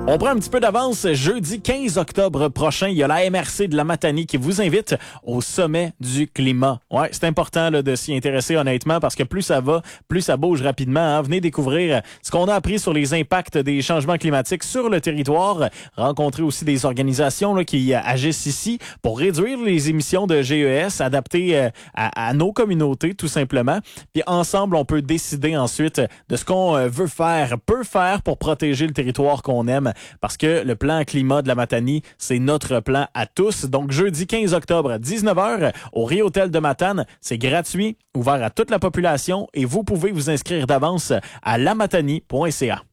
On prend un petit peu d'avance. Jeudi 15 octobre prochain, il y a la MRC de la Matanie qui vous invite au sommet du climat. Ouais, c'est important là, de s'y intéresser honnêtement parce que plus ça va, plus ça bouge rapidement. Hein. Venez découvrir ce qu'on a appris sur les impacts des changements climatiques sur le territoire. Rencontrer aussi des organisations là, qui agissent ici pour réduire les émissions de GES, adaptées à nos communautés tout simplement. Puis ensemble, on peut décider ensuite de ce qu'on peut faire pour protéger le territoire qu'on aime. Parce que le plan climat de la Matanie, c'est notre plan à tous. Donc, jeudi 15 octobre, 19h, au Rio-Hôtel de Matane, c'est gratuit, ouvert à toute la population et vous pouvez vous inscrire d'avance à lamatanie.ca.